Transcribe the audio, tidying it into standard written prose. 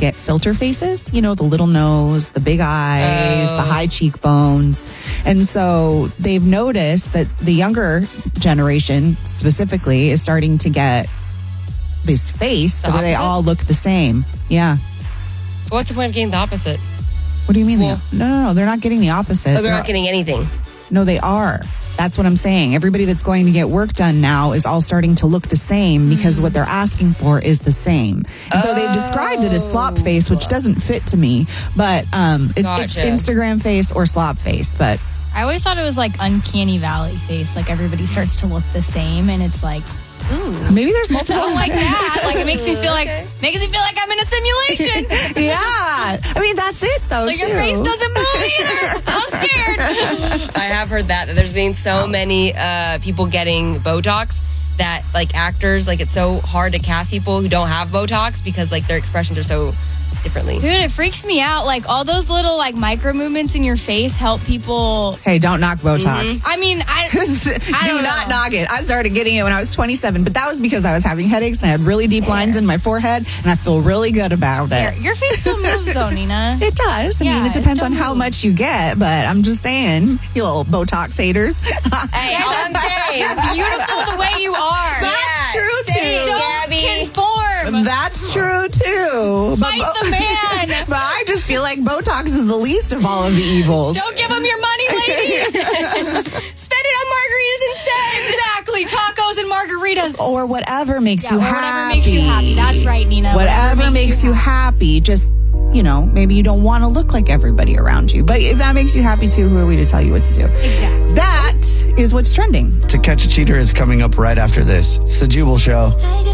get filter faces, the little nose, the big eyes, the high cheekbones. And so they've noticed that the younger generation specifically is starting to get this face where they all look the same. Yeah. What's the point of getting the opposite? What do you mean? No, they're not getting the opposite. Oh, they're not getting anything. No, they are. That's what I'm saying. Everybody that's going to get work done now is all starting to look the same because what they're asking for is the same. And so they've described it as slop face, which doesn't fit to me, but it's Instagram face or slop face. But I always thought it was like uncanny valley face, like everybody starts to look the same, and it's like, ooh. Maybe there's multiple. I don't like that. Like it makes me feel like I'm in a simulation. Yeah. I mean, that's it though. Like your face doesn't move either. I'm scared. I have heard that there's been so many people getting Botox that like actors, like it's so hard to cast people who don't have Botox because like their expressions are so differently. Dude, it freaks me out. Like all those little like micro movements in your face help people. Hey, don't knock Botox. I mean, I do not knock it. I started getting it when I was 27, but that was because I was having headaches and I had really deep lines in my forehead, and I feel really good about it. Your face still moves though, Nina. It does. I mean, it depends on how much you get, but I'm just saying, you little Botox haters. Hey, all I'm saying, beautiful the way you are. That's true too. Don't conform. That's true too. Fight the man. But I just feel like Botox is the least of all of the evils. Don't give them your money, ladies. Spend it on margaritas instead. Exactly. Tacos and margaritas. Or whatever makes you happy. Whatever makes you happy. That's right, Nina. Whatever makes you happy. Just, maybe you don't want to look like everybody around you. But if that makes you happy too, who are we to tell you what to do? Exactly. That is what's trending. To Catch a Cheater is coming up right after this. It's the Jubal Show.